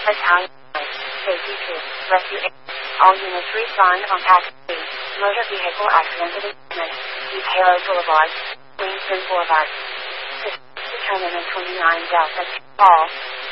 Italian. Safety 2. Rescue 8. All units respond on path 3. Motor vehicle accident development. East Halo Boulevard. Winston Boulevard. Determinant 29 Delta. All.